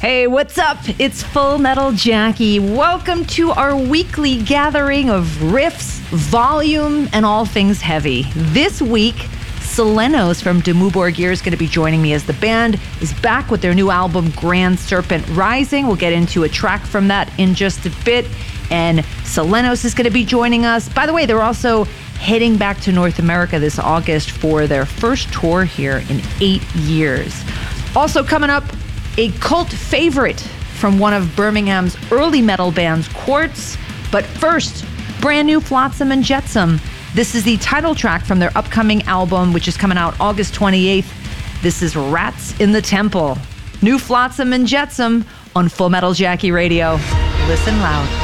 Hey, what's up? It's Full Metal Jackie. Welcome to our weekly gathering of riffs, volume, and all things heavy. This week, Selenos from Dimmu Borgir is going to be joining me as the band is back with their new album, Grand Serpent Rising. We'll get into a track from that in just a bit. And Selenos is going to be joining us. By the way, they're also heading back to North America this August for their first tour here in 8 years. Also coming up, a cult favorite from one of Birmingham's early metal bands, Quartz. But first, brand new Flotsam and Jetsam. This is the title track from their upcoming album, which is coming out August 28th. This is Rats in the Temple. New Flotsam and Jetsam on Full Metal Jackie Radio. Listen loud.